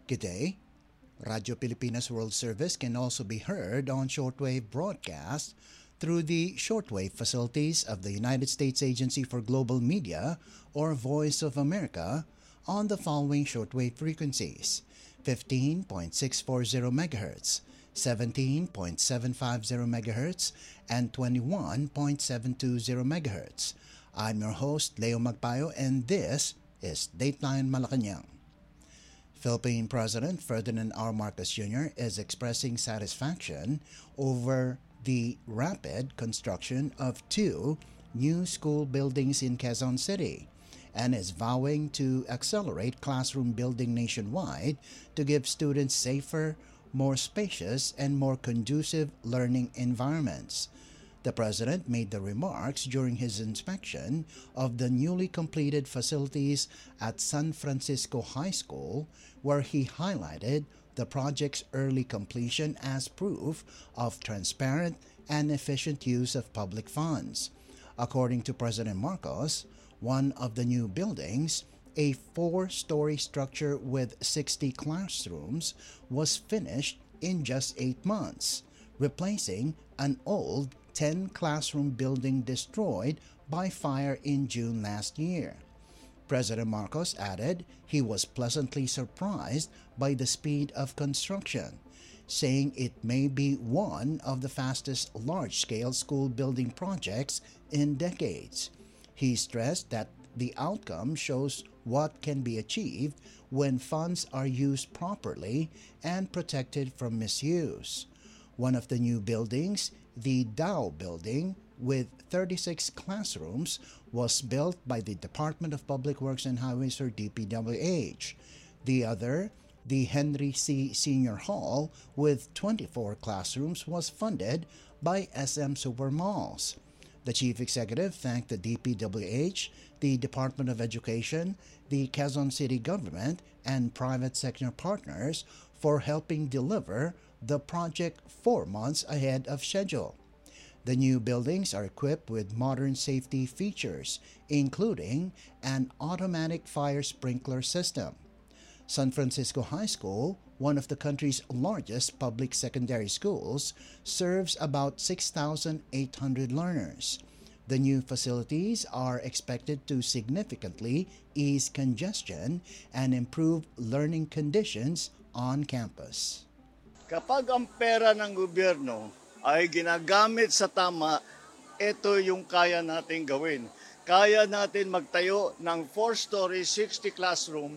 Good day. Radio Pilipinas World Service can also be heard on shortwave broadcast through the shortwave facilities of the United States Agency for Global Media or Voice of America on the following shortwave frequencies: 15.640 MHz, 17.750 MHz, and 21.720 MHz. I'm your host, Leo Magpayo, and this is Dateline Malacanang. Philippine President Ferdinand R. Marcos Jr. is expressing satisfaction over the rapid construction of two new school buildings in Quezon City and is vowing to accelerate classroom building nationwide to give students safer, more spacious, and more conducive learning environments. The president made the remarks during his inspection of the newly completed facilities at San Francisco High School, where he highlighted the project's early completion as proof of transparent and efficient use of public funds. According to President Marcos, one of the new buildings, a four-story structure with 60 classrooms, was finished in just 8 months, replacing an old 10-classroom building destroyed by fire in June last year. President Marcos added he was pleasantly surprised by the speed of construction, saying it may be one of the fastest large-scale school building projects in decades. He stressed that the outcome shows what can be achieved when funds are used properly and protected from misuse. One of the new buildings, the Dow Building, with 36 classrooms, was built by the Department of Public Works and Highways, or DPWH. The other, the Henry C. Senior Hall, with 24 classrooms, was funded by SM Supermalls. The chief executive thanked the DPWH, the Department of Education, the Quezon City government, and private sector partners for helping deliver the project 4 months ahead of schedule. The new buildings are equipped with modern safety features, including an automatic fire sprinkler system. San Francisco High School, one of the country's largest public secondary schools, serves about 6,800 learners. The new facilities are expected to significantly ease congestion and improve learning conditions on campus. Kapag ang pera ng gobyerno ay ginagamit sa tama, ito yung kaya natin gawin. Kaya natin magtayo ng 4-story, 60 classroom